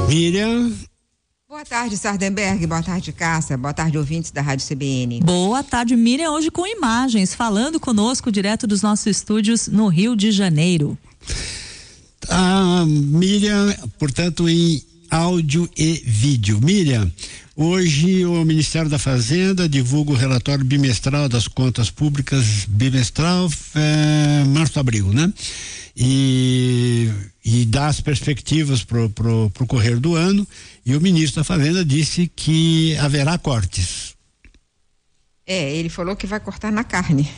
Miriam. Boa tarde, Sardenberg. Boa tarde, Cássia. Boa tarde, ouvintes da Rádio CBN. Boa tarde, Miriam. Hoje com imagens, falando conosco direto dos nossos estúdios no Rio de Janeiro. Miriam, portanto, em áudio e vídeo. Miriam, hoje o Ministério da Fazenda divulga o relatório bimestral das contas públicas, bimestral, março-abril, né? E dá as perspectivas pro correr do ano, e o ministro da Fazenda disse que haverá cortes. Ele falou que vai cortar na carne.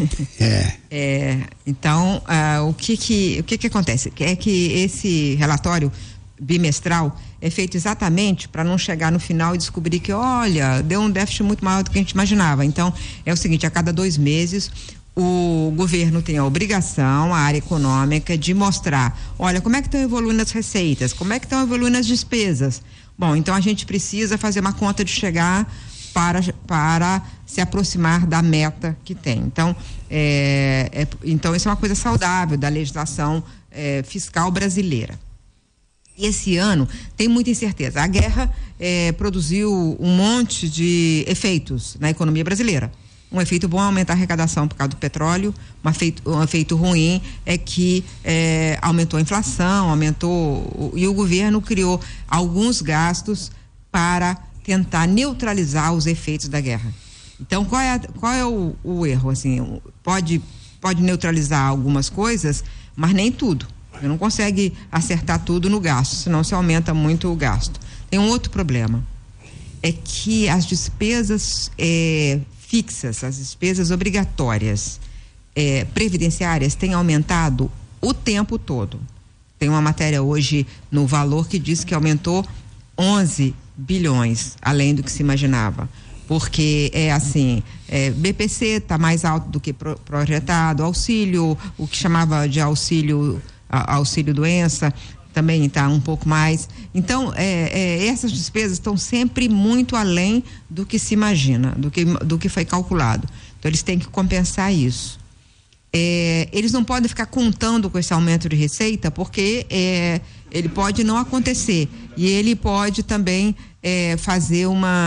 Então, o que acontece? É que esse relatório bimestral é feito exatamente para não chegar no final e descobrir que, olha, deu um déficit muito maior do que a gente imaginava. Então, é o seguinte, a cada 2 meses o governo tem a obrigação, a área econômica, de mostrar, olha, como é que estão evoluindo as receitas, como é que estão evoluindo as despesas. Bom, então a gente precisa fazer uma conta de chegar para se aproximar da meta que tem. Então, então isso é uma coisa saudável da legislação fiscal brasileira. E esse ano tem muita incerteza. A guerra produziu um monte de efeitos na economia brasileira. Um efeito bom é aumentar a arrecadação por causa do petróleo, um efeito ruim é que aumentou a inflação, e o governo criou alguns gastos para tentar neutralizar os efeitos da guerra. Então, qual é o erro? Assim, pode neutralizar algumas coisas, mas nem tudo. Você não consegue acertar tudo no gasto, senão você aumenta muito o gasto. Tem um outro problema, é que as despesas fixas, as despesas obrigatórias previdenciárias têm aumentado o tempo todo. Tem uma matéria hoje no Valor que diz que aumentou 11 bilhões, além do que se imaginava. Porque BPC está mais alto do que projetado, auxílio, o que chamava de auxílio doença, também está um pouco mais. Então, essas despesas estão sempre muito além do que se imagina, do que foi calculado. Então, eles têm que compensar isso. Eles não podem ficar contando com esse aumento de receita, porque ele pode não acontecer. E ele pode também fazer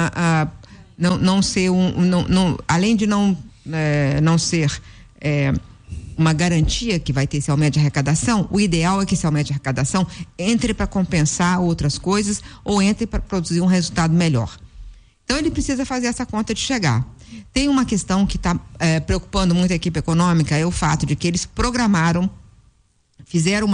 além de não ser uma garantia que vai ter esse aumento de arrecadação, o ideal é que esse aumento de arrecadação entre para compensar outras coisas ou entre para produzir um resultado melhor. Então, ele precisa fazer essa conta de chegar. Tem uma questão que está preocupando muito a equipe econômica, é o fato de que eles programaram, fizeram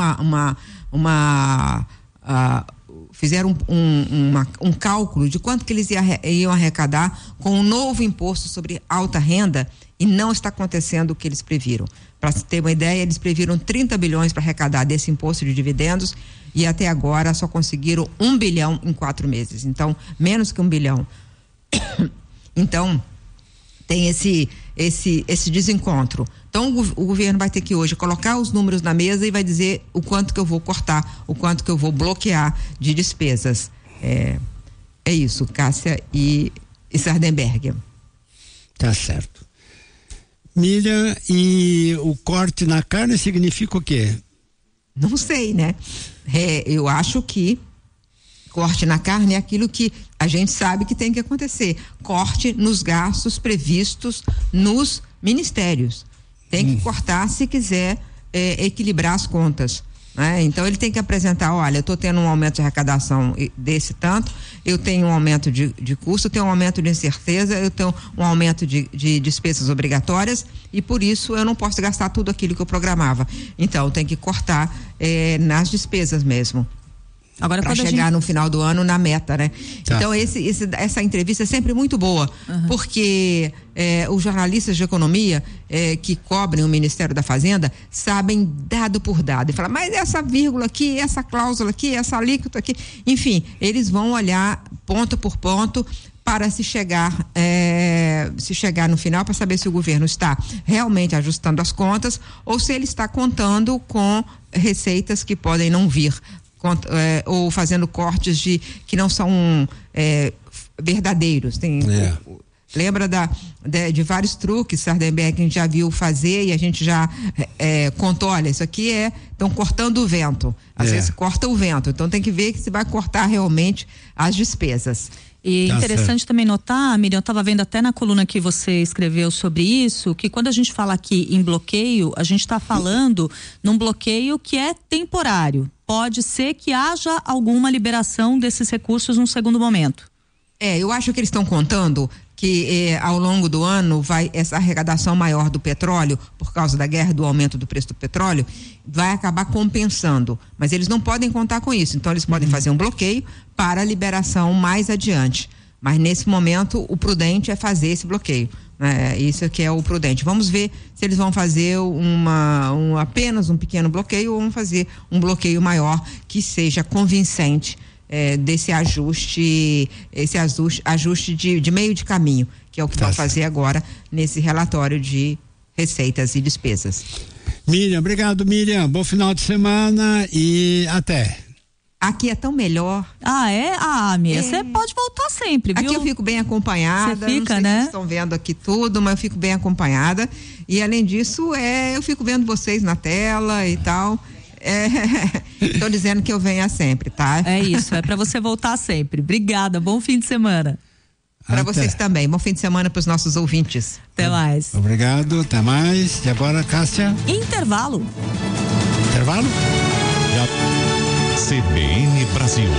fizeram um cálculo de quanto que eles iam arrecadar com um novo imposto sobre alta renda, e não está acontecendo o que eles previram. Para ter uma ideia, eles previram 30 bilhões para arrecadar desse imposto de dividendos, e até agora só conseguiram 1 bilhão em 4 meses. Então, menos que 1 bilhão. Então, tem esse desencontro. Então, o governo vai ter que hoje colocar os números na mesa e vai dizer o quanto que eu vou cortar, o quanto que eu vou bloquear de despesas. É isso, Cássia e Sardenberg. Tá certo. Miriam, e o corte na carne significa o quê? Não sei, né? Eu acho que corte na carne é aquilo que a gente sabe que tem que acontecer. Corte nos gastos previstos nos ministérios. Tem que cortar se quiser equilibrar as contas, né? Então, ele tem que apresentar, olha, eu estou tendo um aumento de arrecadação desse tanto, eu tenho um aumento de custo, eu tenho um aumento de incerteza, eu tenho um aumento de despesas obrigatórias, e por isso eu não posso gastar tudo aquilo que eu programava. Então, tem que cortar nas despesas mesmo. Agora, para chegar no final do ano na meta, né? Tá. Então, essa entrevista é sempre muito boa, porque os jornalistas de economia que cobrem o Ministério da Fazenda sabem dado por dado e falam, mas essa vírgula aqui, essa cláusula aqui, essa alíquota aqui, enfim, eles vão olhar ponto por ponto para se chegar no final, para saber se o governo está realmente ajustando as contas ou se ele está contando com receitas que podem não vir, ou fazendo cortes que não são verdadeiros. Lembra de vários truques, Sardenberg, que a gente já viu fazer e a gente já contou, olha, isso aqui estão cortando o vento. Às vezes corta o vento, então tem que ver que se vai cortar realmente as despesas. E interessante também notar, Miriam, eu estava vendo até na coluna que você escreveu sobre isso, que quando a gente fala aqui em bloqueio, a gente está falando num bloqueio que é temporário. Pode ser que haja alguma liberação desses recursos num segundo momento. Eu acho que eles estão contando que ao longo do ano essa arrecadação maior do petróleo, por causa da guerra, do aumento do preço do petróleo, vai acabar compensando, mas eles não podem contar com isso, então eles podem fazer um bloqueio para a liberação mais adiante, mas nesse momento o prudente é fazer esse bloqueio, isso que é o prudente. Vamos ver se eles vão fazer apenas um pequeno bloqueio ou vão fazer um bloqueio maior que seja convincente, desse ajuste, de meio de caminho, que é o que vai fazer agora nesse relatório de receitas e despesas. Miriam, obrigado, Miriam. Bom final de semana e até. Aqui é tão melhor. Miriam, você pode voltar sempre, viu? Aqui eu fico bem acompanhada. Você fica, não sei né? Se vocês estão vendo aqui tudo, mas eu fico bem acompanhada. E além disso, eu fico vendo vocês na tela e tal. Estou dizendo que eu venha sempre, tá? É isso, é para você voltar sempre. Obrigada, bom fim de semana. Para vocês também, bom fim de semana para os nossos ouvintes. Até mais. Obrigado, até mais. E agora, Cássia? Intervalo. Intervalo? CBN Brasil.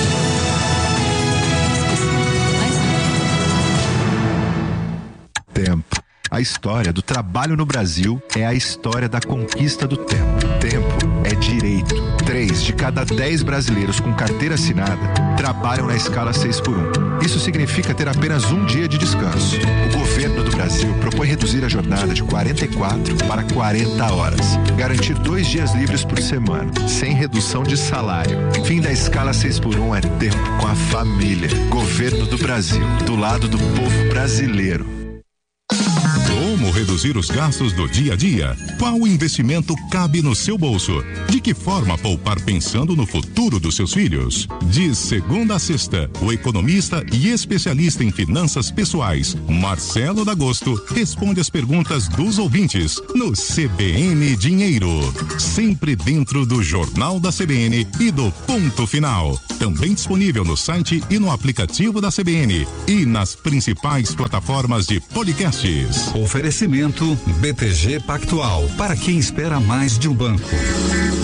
Tempo. A história do trabalho no Brasil é a história da conquista do tempo. Tempo é direito. 3 de cada 10 brasileiros com carteira assinada trabalham na escala 6x1. Isso significa ter apenas um dia de descanso. O governo do Brasil propõe reduzir a jornada de 44 para 40 horas. Garantir 2 dias livres por semana, sem redução de salário. Fim da escala 6x1 é tempo com a família. Governo do Brasil, do lado do povo brasileiro. Como reduzir os gastos do dia a dia? Qual investimento cabe no seu bolso? De que forma poupar pensando no futuro dos seus filhos? De segunda a sexta, o economista e especialista em finanças pessoais, Marcelo D'Agosto, responde as perguntas dos ouvintes no CBN Dinheiro. Sempre dentro do Jornal da CBN e do Ponto Final. Também disponível no site e no aplicativo da CBN e nas principais plataformas de podcasts. Oferecimento BTG Pactual, para quem espera mais de um banco.